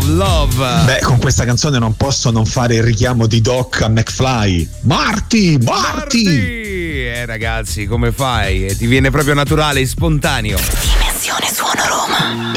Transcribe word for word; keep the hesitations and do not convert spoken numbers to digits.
Love. Beh, con questa canzone non posso non fare il richiamo di Doc a McFly. Marty, Marty! Marty! Eh ragazzi, come fai? Ti viene proprio naturale e spontaneo. Dimensione Suono Roma.